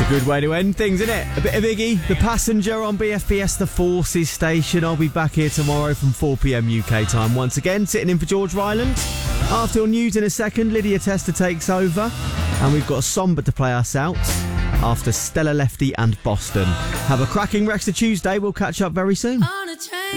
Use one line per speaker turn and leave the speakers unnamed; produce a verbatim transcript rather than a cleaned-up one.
A good way to end things, isn't it? A bit of Iggy, The Passenger on B F P S The Forces station. I'll be back here tomorrow from four p.m. U K time once again, sitting in for George Ryland. After news in a second, Lydia Tester takes over, and we've got a somber to play us out after Stella Lefty and Boston. Have a cracking rest of Tuesday. We'll catch up very soon.